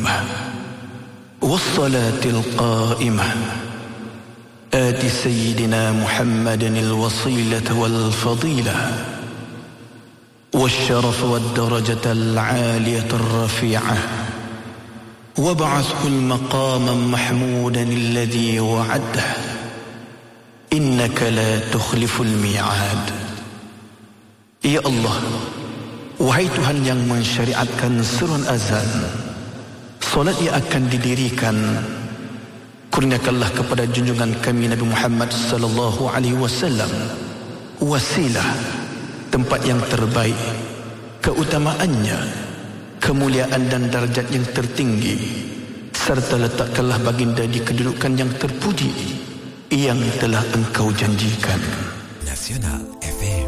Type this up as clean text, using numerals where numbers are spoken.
الدائمة والصلاة القائمة آت سيدنا محمد الوصيلة والفضيلة والشرف والدرجة العالية الرفيعة وابعثه المقاما محمودا الذي وعده إنك لا تخلف الميعاد. Ya Allah, wahai Tuhan yang mensyariatkan seruan azan, solat yang akan didirikan, kurniakanlah kepada junjungan kami Nabi Muhammad sallallahu alaihi wasallam wasilah, tempat yang terbaik, keutamaannya, kemuliaan dan darjat yang tertinggi, serta letakkanlah baginda di kedudukan yang terpuji yang telah engkau janjikan. Nasional